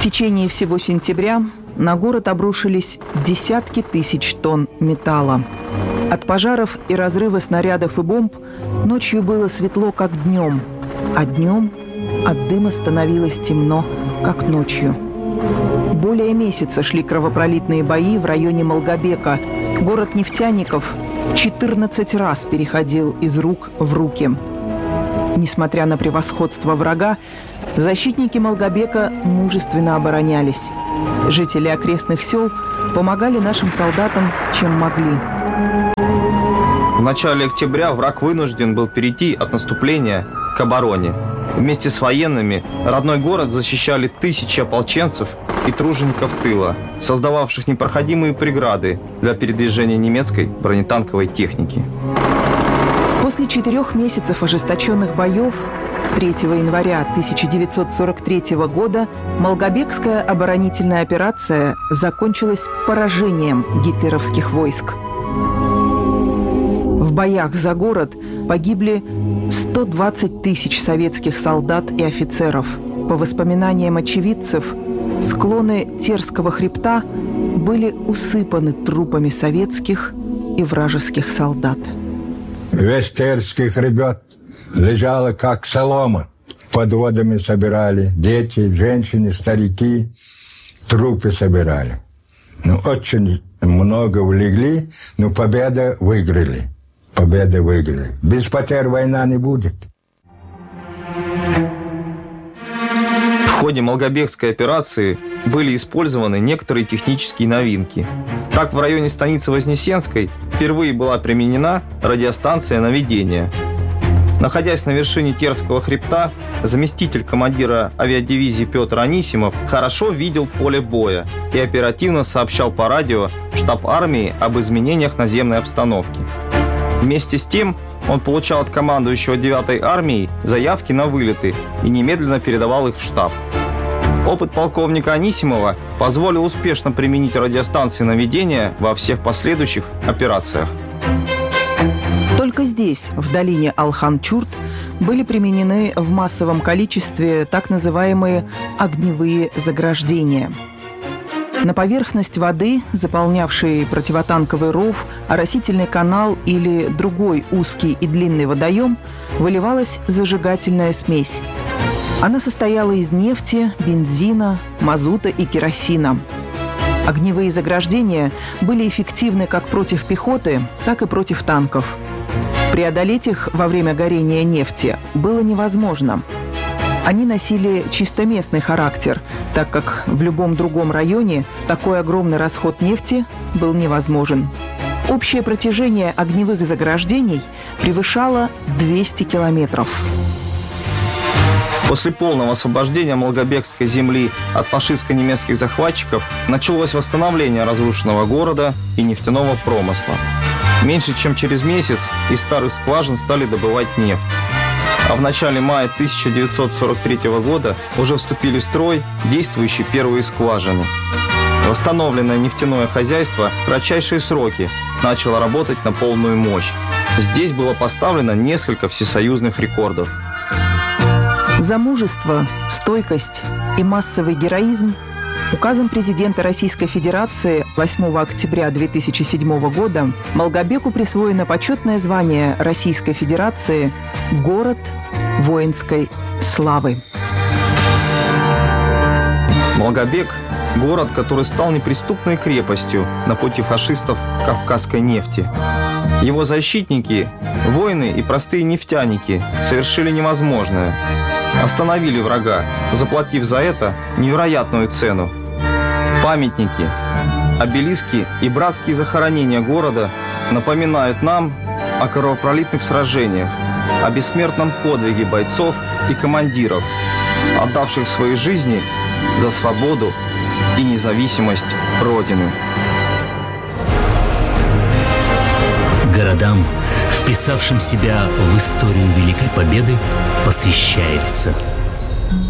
течение всего сентября на город обрушились десятки тысяч тонн металла. От пожаров и разрыва снарядов и бомб ночью было светло, как днем, а днем от дыма становилось темно, как ночью. Более месяца шли кровопролитные бои в районе Малгобека. Город нефтяников 14 раз переходил из рук в руки. Несмотря на превосходство врага, защитники Малгобека мужественно оборонялись. Жители окрестных сел помогали нашим солдатам, чем могли. В начале октября враг вынужден был перейти от наступления к обороне. Вместе с военными родной город защищали тысячи ополченцев и тружеников тыла, создававших непроходимые преграды для передвижения немецкой бронетанковой техники. После 4 месяцев ожесточенных боев 3 января 1943 года Малгобекская оборонительная операция закончилась поражением гитлеровских войск. В боях за город погибли 120 тысяч советских солдат и офицеров. По воспоминаниям очевидцев, склоны Терского хребта были усыпаны трупами советских и вражеских солдат. Весь Терский хребет лежало, как солома. Подводами собирали дети, женщины, старики, трупы собирали. Очень много улегли, но победу выиграли. Без потерь война не будет. В ходе Малгобекской операции были использованы некоторые технические новинки. Так, в районе станицы Вознесенской впервые была применена радиостанция наведения. Находясь на вершине Терского хребта, заместитель командира авиадивизии Петр Анисимов хорошо видел поле боя и оперативно сообщал по радио в штаб армии об изменениях наземной обстановки. Вместе с тем он получал от командующего 9-й армией заявки на вылеты и немедленно передавал их в штаб. Опыт полковника Анисимова позволил успешно применить радиостанции наведения во всех последующих операциях. Только здесь, в долине Алхан-Чурт, были применены в массовом количестве так называемые огневые заграждения. На поверхность воды, заполнявшей противотанковый ров, оросительный канал или другой узкий и длинный водоем, выливалась зажигательная смесь. Она состояла из нефти, бензина, мазута и керосина. Огневые заграждения были эффективны как против пехоты, так и против танков. Преодолеть их во время горения нефти было невозможно. Они носили чисто местный характер, так как в любом другом районе такой огромный расход нефти был невозможен. Общее протяжение огневых заграждений превышало 200 километров. После полного освобождения Малгобекской земли от фашистско-немецких захватчиков началось восстановление разрушенного города и нефтяного промысла. Меньше чем через месяц из старых скважин стали добывать нефть. А в начале мая 1943 года уже вступили в строй действующие первые скважины. Восстановленное нефтяное хозяйство в кратчайшие сроки начало работать на полную мощь. Здесь было поставлено несколько всесоюзных рекордов. За мужество, стойкость и массовый героизм указом президента Российской Федерации 8 октября 2007 года Малгобеку присвоено почетное звание Российской Федерации «Город воинской славы». Малгобек – город, который стал неприступной крепостью на пути фашистов кавказской нефти. Его защитники, воины и простые нефтяники совершили невозможное. Остановили врага, заплатив за это невероятную цену. Памятники, обелиски и братские захоронения города напоминают нам о кровопролитных сражениях, о бессмертном подвиге бойцов и командиров, отдавших свои жизни за свободу и независимость Родины. Городам, вписавшим себя в историю Великой Победы, посвящается